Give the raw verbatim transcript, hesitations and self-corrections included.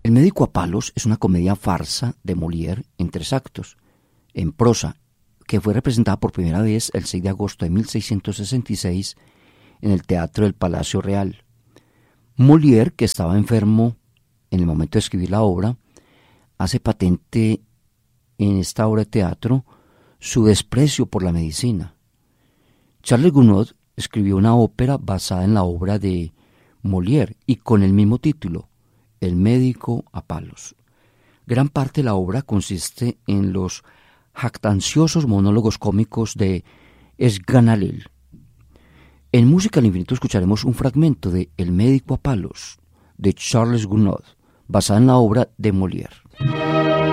El médico a palos es una comedia farsa de Molière en tres actos, en prosa, que fue representada por primera vez el seis de agosto de mil seiscientos sesenta y seis en el Teatro del Palacio Real. Molière, que estaba enfermo en el momento de escribir la obra, hace patente en esta obra de teatro su desprecio por la medicina. Charles Gounod escribió una ópera basada en la obra de Molière y con el mismo título, El médico a palos. Gran parte de la obra consiste en los jactanciosos monólogos cómicos de Sganarelle. En Música al Infinito escucharemos un fragmento de El médico a palos, de Charles Gounod, basada en la obra de Molière.